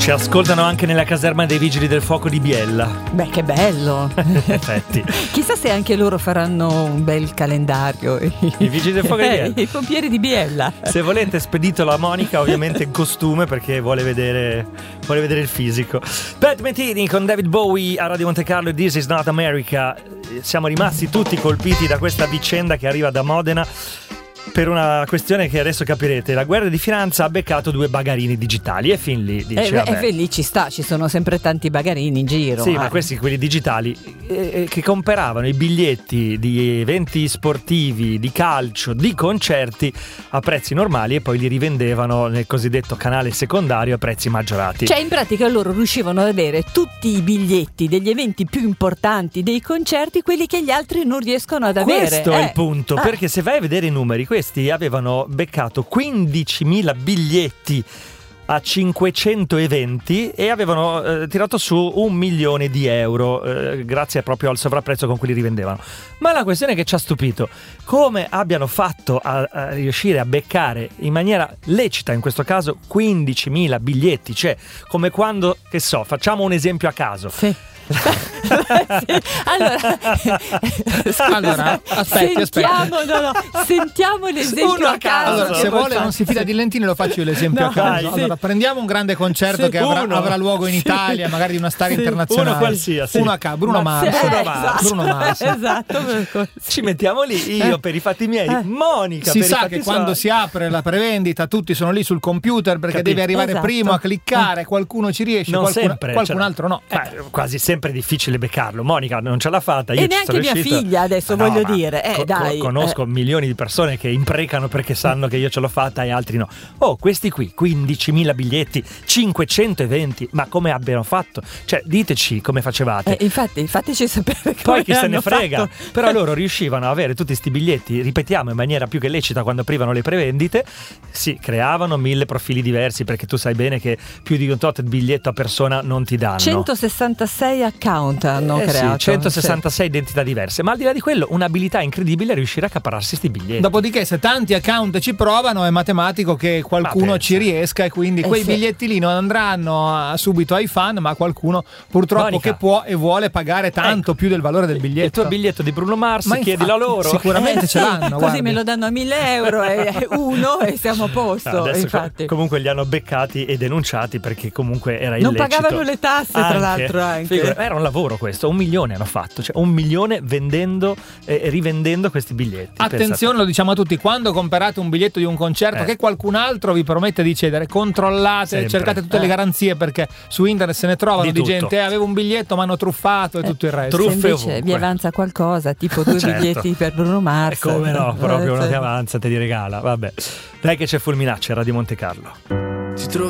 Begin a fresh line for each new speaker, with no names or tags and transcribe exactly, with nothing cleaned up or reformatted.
Ci ascoltano anche nella caserma dei Vigili del Fuoco di Biella.
Beh, che bello.
In effetti.
Chissà se anche loro faranno un bel calendario.
I Vigili del Fuoco di Biella.
I pompieri di Biella.
Se volete, speditelo a Monica, ovviamente in costume, perché vuole vedere, vuole vedere il fisico. Pat Metheny con David Bowie a Radio Monte Carlo e This Is Not America. Siamo rimasti tutti colpiti da questa vicenda che arriva da Modena, per una questione che adesso capirete. La Guardia di Finanza ha beccato due bagarini digitali e fin lì dice,
eh,
vabbè.
E lì ci sta, ci sono sempre tanti bagarini in giro.
Sì,
eh.
ma questi, quelli digitali, eh, che comperavano i biglietti di eventi sportivi, di calcio, di concerti a prezzi normali e poi li rivendevano nel cosiddetto canale secondario a prezzi maggiorati.
Cioè, in pratica loro riuscivano ad avere tutti i biglietti degli eventi più importanti, dei concerti, quelli che gli altri non riescono ad avere.
Questo
eh.
è il punto,
eh.
perché se vai a vedere i numeri, questi avevano beccato quindicimila biglietti a cinquecento eventi e avevano eh, tirato su un milione di euro eh, grazie proprio al sovrapprezzo con cui li rivendevano. Ma la questione che ci ha stupito, come abbiano fatto a, a riuscire a beccare in maniera lecita, in questo caso quindicimila biglietti, cioè come quando, che so, facciamo un esempio a caso.
Sì. Sì. Allora,
allora aspetti,
sentiamo,
aspetti.
No, no, sentiamo l'esempio
Uno a
a caso.
Allora, se vuole non si fida di Lentini, lo faccio io l'esempio
No,
a caso.
dai,
Allora,
sì.
prendiamo un grande concerto
Sì,
che avrà,
uno.
avrà luogo in Italia, magari di una star
Sì,
internazionale.
uno qualsiasi.
Uno a caso, Bruno
Ma
Mars.
sì,
Bruno
eh,
Mars.
esatto.
Bruno Mars.
Esatto, per-
Ci mettiamo lì io
Eh?
per i fatti miei,
Eh.
Monica
Si
per i
sa
fatti
che
suoi.
quando si apre la prevendita tutti sono lì sul computer perché
Capito.
devi arrivare
Esatto.
primo a cliccare, qualcuno ci riesce,
non
qualcuno,
sempre,
qualcun
cioè,
altro no.
ma
Eh.
quasi sempre è difficile beccarlo. Monica non ce l'ha fatta, io
E
ci
neanche
sono
mia
riuscito.
figlia adesso,
Ma no,
voglio
ma
dire, eh,
co- co-
dai,
conosco
eh.
milioni di persone che imprecano perché sanno che io ce l'ho fatta e altri no. Oh, questi qui quindicimila biglietti, cinquecento eventi, ma come abbiano fatto? Cioè, diteci come facevate.
Eh, infatti, fateci sapere come
Poi chi se ne
hanno
frega,
fatto.
però loro riuscivano a avere tutti sti biglietti, ripetiamo, in maniera più che lecita quando aprivano le prevendite. Si creavano mille profili diversi, perché tu sai bene che più di un tot biglietto a persona non ti danno.
centosessantasei account hanno
Eh sì,
creato.
centosessantasei identità diverse, ma al di là di quello un'abilità incredibile è riuscire a accaparrarsi sti biglietti.
Dopodiché, se tanti account ci provano, è matematico che qualcuno
Ma
ci
pensa.
riesca, e quindi
Eh
quei
sì.
biglietti lì non andranno a- subito ai fan, ma qualcuno purtroppo
Monica.
che può e vuole pagare tanto
Ecco.
più del valore del biglietto.
Il tuo biglietto di Bruno Mars,
Ma
chiedilo
infatti,
a loro.
sicuramente
Eh
ce
sì,
l'hanno.
così
guardi.
me lo danno a mille euro e uno e siamo a posto.
Ah, adesso
infatti.
co- comunque li hanno beccati e denunciati perché comunque era
Non
illecito.
pagavano le tasse, tra
Anche.
l'altro, anche.
Figura, era un lavoro questo, un milione hanno fatto, cioè un milione vendendo e e rivendendo questi biglietti.
Attenzione, lo diciamo a tutti, quando comprate un biglietto di un concerto
Eh.
che qualcun altro vi promette di cedere, controllate,
Sempre.
cercate tutte le
Eh.
garanzie, perché su internet se ne trovano
Di
di,
tutto.
gente, eh, avevo un biglietto ma hanno truffato e tutto il resto.
Truffe
Se invece
ovunque.
vi avanza qualcosa, tipo due
Certo.
biglietti per Bruno Mars.
E come no, proprio
Eh,
uno
sì.
che avanza te li regala, vabbè. Dai che c'è Fulminacci a Radio Monte Carlo.